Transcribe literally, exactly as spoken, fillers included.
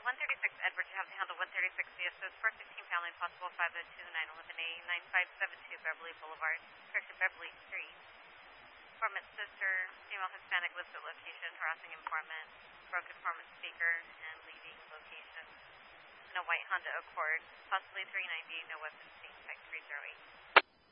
one thirty-six Edward, you have to handle one thirty-six C S S four sixteen family, possible five oh two nine eleven A nine five seven two Beverly Boulevard, correction Beverly Street. Informant sister, female Hispanic listed location, harassing informant, broke informant speaker, and leaving location in a white Honda Accord, possibly three ninety, no weapons seen, type three oh eight.